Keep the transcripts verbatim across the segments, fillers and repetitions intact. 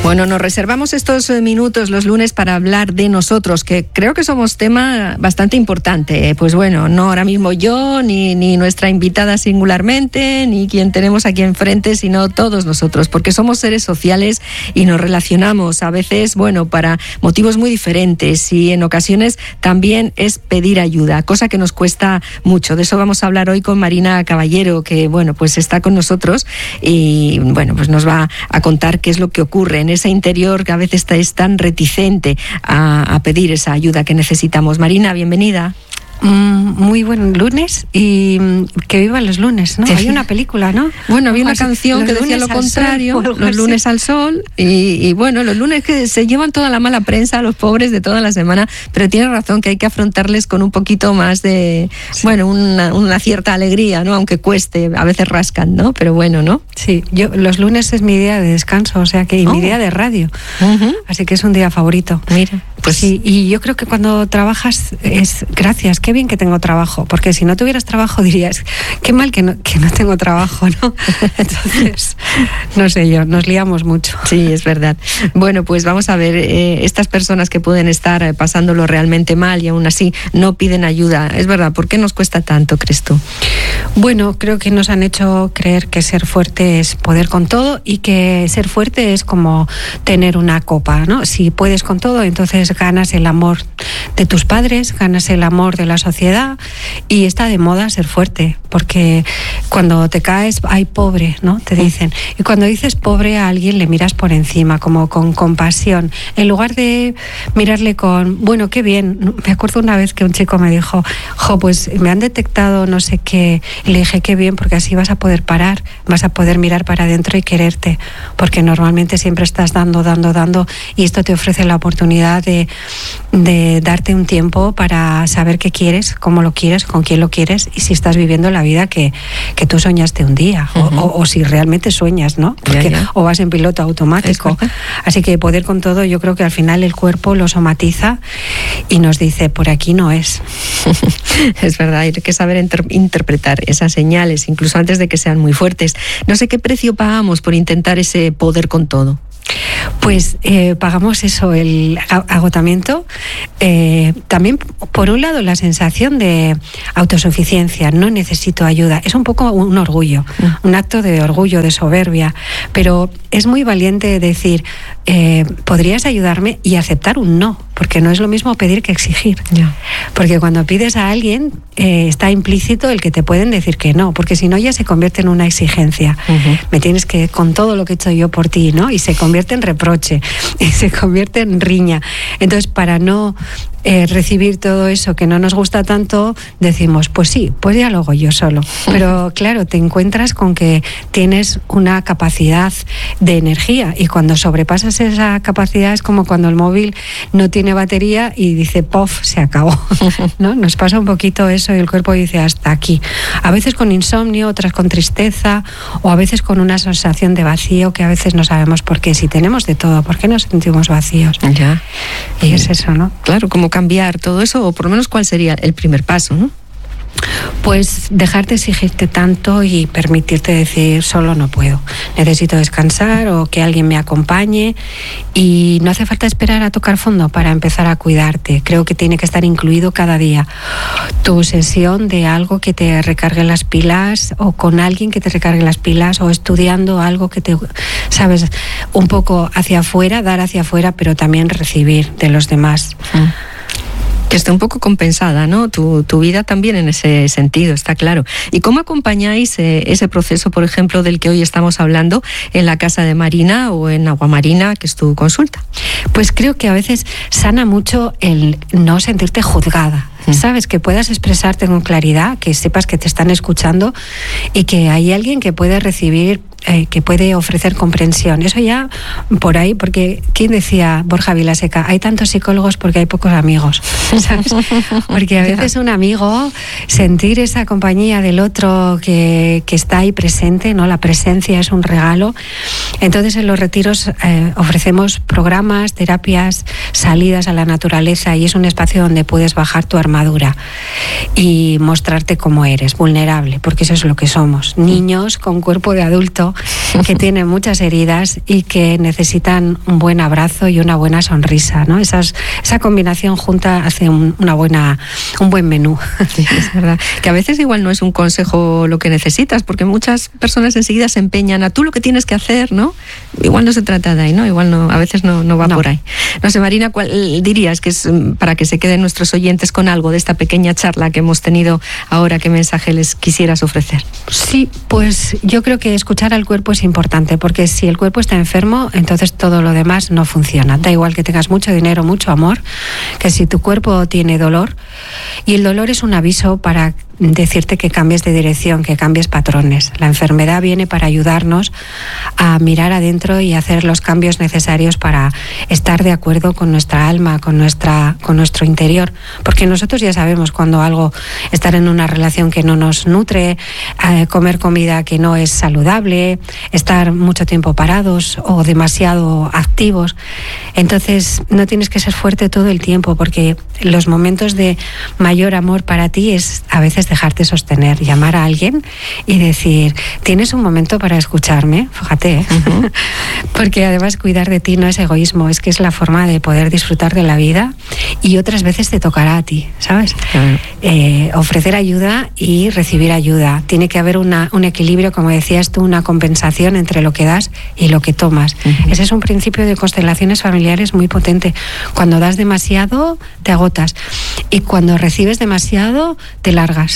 Bueno, nos reservamos estos minutos los lunes para hablar de nosotros, que creo que somos tema bastante importante. Pues bueno, no ahora mismo yo, ni, ni nuestra invitada singularmente, ni quien tenemos aquí enfrente, sino todos nosotros, porque somos seres sociales y nos relacionamos a veces, bueno, para motivos muy diferentes, y en ocasiones también es pedir ayuda, cosa que nos cuesta mucho. De eso vamos a hablar hoy con Marina Caballero, que bueno, pues está con nosotros y bueno, pues nos va a contar qué es lo que ocurre en ese interior que a veces es tan reticente a, a pedir esa ayuda que necesitamos. Marina, bienvenida. Muy buen lunes y que vivan los lunes, ¿no? Sí. Hay una película, ¿no? Bueno, había una canción que decía lo contrario, los lunes al sol, y, y bueno, los lunes que se llevan toda la mala prensa a los pobres de toda la semana, pero tiene razón que hay que afrontarles con un poquito más de, sí. bueno, una, una cierta alegría, ¿no? Aunque cueste, a veces rascan, ¿no? Pero bueno, ¿no? Sí, yo los lunes es mi día de descanso, o sea que y oh. mi día de radio, uh-huh. así que es un día favorito. Mira. Pues sí, y yo creo que cuando trabajas es gracias, qué bien que tengo trabajo, porque si no tuvieras trabajo dirías, qué mal que no, que no tengo trabajo, ¿no? Entonces, no sé yo, nos liamos mucho. Sí, es verdad. Bueno, pues vamos a ver, eh, estas personas que pueden estar pasándolo realmente mal y aún así no piden ayuda, es verdad, ¿por qué nos cuesta tanto, crees tú? Bueno, creo que nos han hecho creer que ser fuerte es poder con todo y que ser fuerte es como tener una copa, ¿no? Si puedes con todo, entonces ganas el amor de tus padres, ganas el amor de la sociedad, y está de moda ser fuerte, porque cuando te caes, ay, pobre, ¿no? Te dicen. Y cuando dices pobre a alguien le miras por encima, como con compasión, en lugar de mirarle con, bueno, qué bien. Me acuerdo una vez que un chico me dijo, jo, pues me han detectado no sé qué, y le dije, qué bien, porque así vas a poder parar, vas a poder mirar para adentro y quererte, porque normalmente siempre estás dando, dando, dando, y esto te ofrece la oportunidad de de darte un tiempo para saber qué quieres, cómo lo quieres, con quién lo quieres, y si estás viviendo la vida que, que tú soñaste un día, uh-huh. o, o, o si realmente sueñas, ¿no? Porque, ya, ya. O vas en piloto automático. Así que poder con todo, yo creo que al final el cuerpo lo somatiza y nos dice, por aquí no es. Es verdad, hay que saber inter- interpretar esas señales, incluso antes de que sean muy fuertes. No sé qué precio pagamos por intentar ese poder con todo. Pues eh, pagamos eso, el agotamiento, eh, también por un lado la sensación de autosuficiencia, no necesito ayuda, es un poco un orgullo, mm. un acto de orgullo, de soberbia, pero es muy valiente decir, eh, ¿podrías ayudarme? Y aceptar un no, porque no es lo mismo pedir que exigir, yeah. porque cuando pides a alguien eh, está implícito el que te pueden decir que no, porque si no ya se convierte en una exigencia, uh-huh. me tienes que, con todo lo que he hecho yo por ti, ¿no? Y se convierte en reproche, y se convierte en riña. Entonces, para no eh, recibir todo eso que no nos gusta tanto, decimos, pues sí, pues ya lo hago yo solo. Pero claro, te encuentras con que tienes una capacidad de energía, y cuando sobrepasas esa capacidad es como cuando el móvil no tiene batería y dice, pof, se acabó, ¿no? Nos pasa un poquito eso y el cuerpo dice, hasta aquí. A veces con insomnio, otras con tristeza, o a veces con una sensación de vacío que a veces no sabemos por qué. Si tenemos de todo, ¿por qué nos sentimos vacíos? Ya. Y es eso, ¿no? Claro, ¿cómo cambiar todo eso? O por lo menos, ¿cuál sería el primer paso, no? Pues dejar de exigirte tanto y permitirte decir, solo no puedo, necesito descansar o que alguien me acompañe, y no hace falta esperar a tocar fondo para empezar a cuidarte. Creo que tiene que estar incluido cada día tu sesión de algo que te recargue las pilas, o con alguien que te recargue las pilas, o estudiando algo que te, sabes, un poco hacia afuera, dar hacia afuera, pero también recibir de los demás. Mm. Que esté un poco compensada, ¿no? Tu, tu vida también en ese sentido, está claro. ¿Y cómo acompañáis eh, ese proceso, por ejemplo, del que hoy estamos hablando, en la casa de Marina o en Aguamarina, que es tu consulta? Pues creo que a veces sana mucho el no sentirte juzgada. ¿Sabes? Que puedas expresarte con claridad, que sepas que te están escuchando y que hay alguien que puede recibir, eh, que puede ofrecer comprensión. Eso ya por ahí, porque ¿quién decía? Borja Vilaseca, hay tantos psicólogos porque hay pocos amigos, ¿sabes? Porque a veces un amigo, sentir esa compañía del otro que, que está ahí presente, ¿no? La presencia es un regalo. Entonces en los retiros eh, ofrecemos programas, terapias, salidas a la naturaleza, y es un espacio donde puedes bajar tu armadura y mostrarte como eres, vulnerable, porque eso es lo que somos, niños con cuerpo de adulto mucho, que tienen muchas heridas y que necesitan un buen abrazo y una buena sonrisa, ¿no? Esas, esa combinación junta hace un, una buena, un buen menú. Sí, es verdad. Que a veces igual no es un consejo lo que necesitas, porque muchas personas enseguida se empeñan a tú lo que tienes que hacer, ¿no? Igual no se trata de ahí, ¿no? Igual no, a veces no, no va no. por ahí. No sé, Marina, ¿cuál dirías que es para que se queden nuestros oyentes con algo de esta pequeña charla que hemos tenido ahora? ¿Qué mensaje les quisieras ofrecer? Sí, pues yo creo que escuchar al cuerpo es importante, porque si el cuerpo está enfermo, entonces todo lo demás no funciona. Da igual que tengas mucho dinero, mucho amor, que si tu cuerpo tiene dolor, y el dolor es un aviso para decirte que cambies de dirección, que cambies patrones. La enfermedad viene para ayudarnos a mirar adentro y hacer los cambios necesarios para estar de acuerdo con nuestra alma, con nuestra, con nuestro interior, porque nosotros ya sabemos cuando algo, estar en una relación que no nos nutre, eh, comer comida que no es saludable, estar mucho tiempo parados o demasiado activos. Entonces no tienes que ser fuerte todo el tiempo, porque los momentos de mayor amor para ti es a veces dejarte sostener, llamar a alguien y decir, ¿tienes un momento para escucharme? Fíjate, ¿eh? Uh-huh. Porque además cuidar de ti no es egoísmo, es que es la forma de poder disfrutar de la vida, y otras veces te tocará a ti, ¿sabes? Uh-huh. Eh, ofrecer ayuda y recibir ayuda. Tiene que haber una, un equilibrio, como decías tú, una compensación entre lo que das y lo que tomas. Uh-huh. Ese es un principio de constelaciones familiares muy potente. Cuando das demasiado, te agotas, y cuando recibes demasiado, te largas.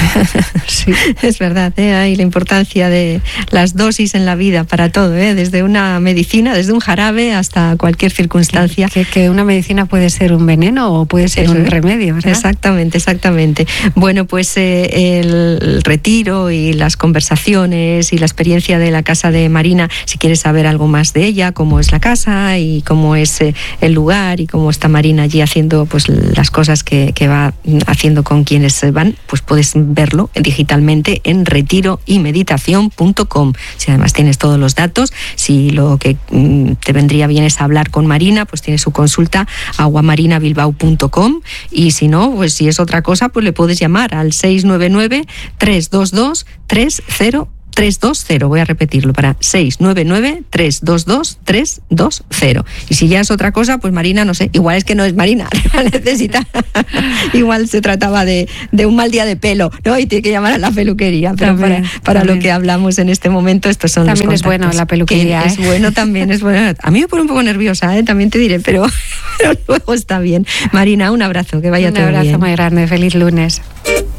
Sí, es verdad, ¿eh? Hay la importancia de las dosis en la vida para todo, ¿eh? Desde una medicina, desde un jarabe hasta cualquier circunstancia. Que, que una medicina puede ser un veneno o puede ser Eso, un ¿eh? remedio, ¿verdad? Exactamente, exactamente. Bueno, pues eh, el retiro y las conversaciones y la experiencia de la casa de Marina, si quieres saber algo más de ella, cómo es la casa y cómo es eh, el lugar y cómo está Marina allí haciendo pues las cosas que, que va haciendo con quienes van, pues puedes verlo digitalmente en retiro y meditación punto com. Si además tienes todos los datos, si lo que mm, te vendría bien es hablar con Marina, pues tienes su consulta aguamarina bilbao punto com, y si no, pues si es otra cosa, pues le puedes llamar al seis nueve nueve, tres dos dos, tres cero tres dos cero. Voy a repetirlo para seis nueve nueve, tres dos dos, tres dos cero. Y si ya es otra cosa, pues Marina, no sé, igual es que no es Marina, necesita, igual se trataba de, de un mal día de pelo, ¿no? Y tiene que llamar a la peluquería, pero también, para, para también. Lo que hablamos en este momento, estos son también los contactos. Es bueno la peluquería, ¿eh? Es bueno también, es bueno. A mí me pone un poco nerviosa, ¿eh? También te diré, pero, pero luego está bien. Marina, un abrazo, que vaya un todo bien. Un abrazo muy grande, feliz lunes.